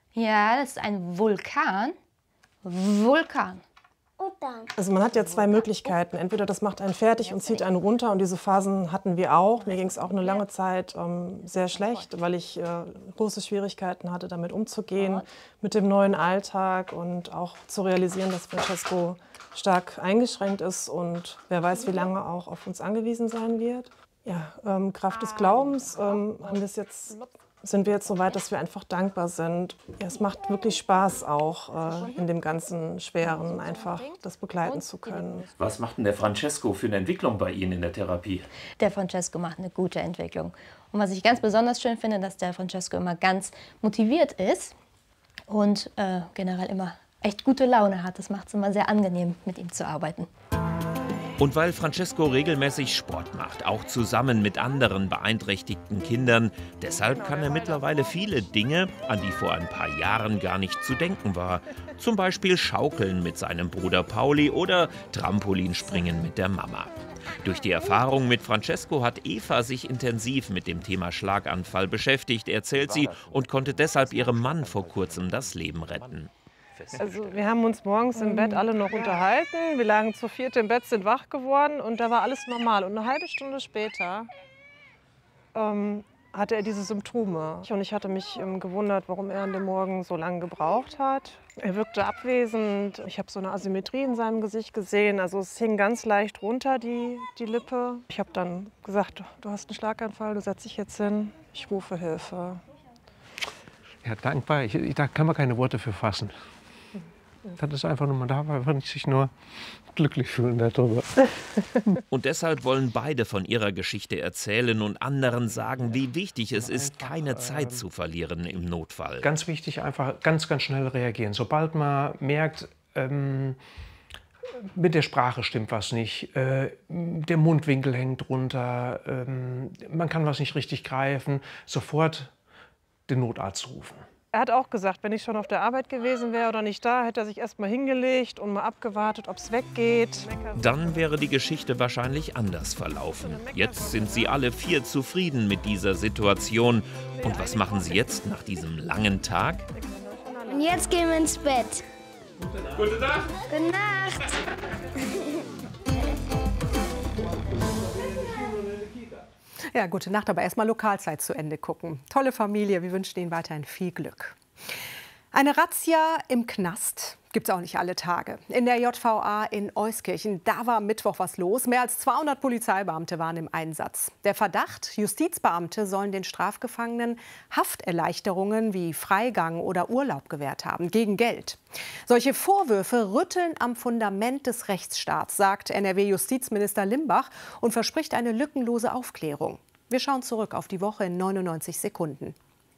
Ja, das ist ein Vulkan. Vulkan. Also man hat ja zwei Möglichkeiten. Entweder das macht einen fertig und zieht einen runter. Und diese Phasen hatten wir auch. Mir ging es auch eine lange Zeit sehr schlecht, weil ich große Schwierigkeiten hatte, damit umzugehen, mit dem neuen Alltag und auch zu realisieren, dass Francesco stark eingeschränkt ist und wer weiß, wie lange auch auf uns angewiesen sein wird. Ja, Kraft des Glaubens sind wir jetzt so weit, dass wir einfach dankbar sind. Ja, es macht wirklich Spaß auch, in dem ganzen Schweren einfach das begleiten zu können. Was macht denn der Francesco für eine Entwicklung bei Ihnen in der Therapie? Der Francesco macht eine gute Entwicklung. Und was ich ganz besonders schön finde, dass der Francesco immer ganz motiviert ist und generell immer echt gute Laune hat. Das macht es immer sehr angenehm, mit ihm zu arbeiten. Und weil Francesco regelmäßig Sport macht, auch zusammen mit anderen beeinträchtigten Kindern, deshalb kann er mittlerweile viele Dinge, an die vor ein paar Jahren gar nicht zu denken war. Zum Beispiel Schaukeln mit seinem Bruder Pauli oder Trampolinspringen mit der Mama. Durch die Erfahrung mit Francesco hat Eva sich intensiv mit dem Thema Schlaganfall beschäftigt, erzählt sie, und konnte deshalb ihrem Mann vor kurzem das Leben retten. Also wir haben uns morgens im Bett alle noch unterhalten. Wir lagen zu viert im Bett, sind wach geworden und da war alles normal. Und eine halbe Stunde später hatte er diese Symptome. Und ich hatte mich gewundert, warum er an dem Morgen so lange gebraucht hat. Er wirkte abwesend. Ich habe so eine Asymmetrie in seinem Gesicht gesehen. Also es hing ganz leicht runter, die Lippe. Ich habe dann gesagt, du hast einen Schlaganfall, du setzt dich jetzt hin. Ich rufe Hilfe. Ja, dankbar. Da kann man keine Worte für fassen. Das ist einfach nur, man darf einfach sich nur glücklich fühlen darüber. Und deshalb wollen beide von ihrer Geschichte erzählen und anderen sagen, wie wichtig es ist, keine Zeit zu verlieren im Notfall. Ganz wichtig, einfach ganz schnell reagieren. Sobald man merkt, mit der Sprache stimmt was nicht, der Mundwinkel hängt runter, man kann was nicht richtig greifen, sofort den Notarzt rufen. Er hat auch gesagt, wenn ich schon auf der Arbeit gewesen wäre oder nicht da, hätte er sich erst mal hingelegt und mal abgewartet, ob es weggeht. Dann wäre die Geschichte wahrscheinlich anders verlaufen. Jetzt sind sie alle 4 zufrieden mit dieser Situation. Und was machen sie jetzt nach diesem langen Tag? Und jetzt gehen wir ins Bett. Gute Nacht! Gute Nacht! Ja, gute Nacht, aber erstmal Lokalzeit zu Ende gucken. Tolle Familie, wir wünschen Ihnen weiterhin viel Glück. Eine Razzia im Knast gibt es auch nicht alle Tage. In der JVA in Euskirchen, da war am Mittwoch was los. Mehr als 200 Polizeibeamte waren im Einsatz. Der Verdacht, Justizbeamte sollen den Strafgefangenen Hafterleichterungen wie Freigang oder Urlaub gewährt haben, gegen Geld. Solche Vorwürfe rütteln am Fundament des Rechtsstaats, sagt NRW-Justizminister Limbach und verspricht eine lückenlose Aufklärung. Wir schauen zurück auf die Woche in 99 Sekunden.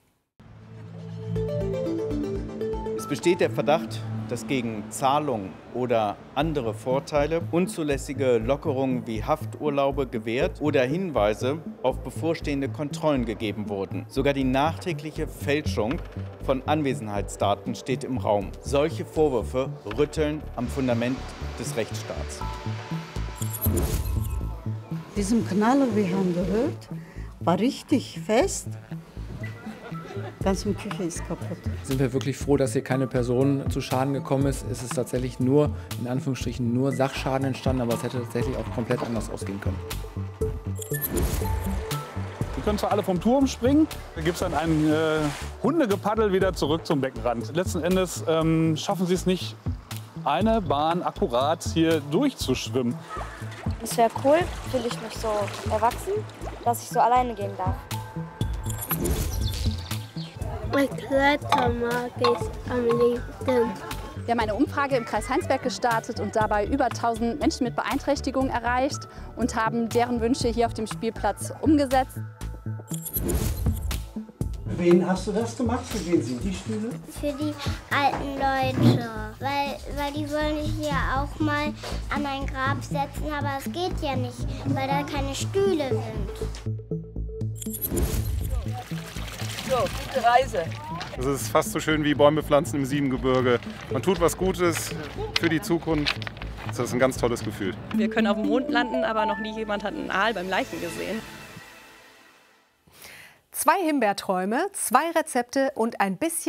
Es besteht der Verdacht, dass gegen Zahlung oder andere Vorteile unzulässige Lockerungen wie Hafturlaube gewährt oder Hinweise auf bevorstehende Kontrollen gegeben wurden. Sogar die nachträgliche Fälschung von Anwesenheitsdaten steht im Raum. Solche Vorwürfe rütteln am Fundament des Rechtsstaats. Diesem Knaller, wir haben gehört, war richtig fest. Die ganze Küche ist kaputt. Sind wir wirklich froh, dass hier keine Person zu Schaden gekommen ist. Es ist tatsächlich nur, in Anführungsstrichen, nur Sachschaden entstanden, aber es hätte tatsächlich auch komplett anders ausgehen können. Die können zwar alle vom Turm springen, da gibt es dann ein Hundegepaddel wieder zurück zum Beckenrand. Letzten Endes schaffen sie es nicht, eine Bahn akkurat hier durchzuschwimmen. Es wäre cool, fühle ich mich so erwachsen, dass ich so alleine gehen darf. Klettern mag ich am liebsten. Wir haben eine Umfrage im Kreis Heinsberg gestartet und dabei über 1000 Menschen mit Beeinträchtigung erreicht und haben deren Wünsche hier auf dem Spielplatz umgesetzt. Für wen hast du das gemacht? Für wen sind die Stühle? Für die alten Leute, weil die wollen sich ja auch mal an ein Grab setzen, aber es geht ja nicht, weil da keine Stühle sind. So, gute Reise. Das ist fast so schön wie Bäume pflanzen im Siebengebirge. Man tut was Gutes für die Zukunft. Das ist ein ganz tolles Gefühl. Wir können auf dem Mond landen, aber noch nie jemand hat einen Aal beim Leichen gesehen. 2 Himbeerträume, 2 Rezepte und ein bisschen